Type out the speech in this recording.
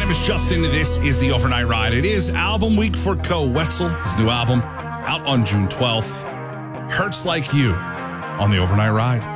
name is Justin. This is the Overnight Ride. It is album week for Koe Wetzel. His new album out on June 12th. Hurts Like You on the Overnight Ride.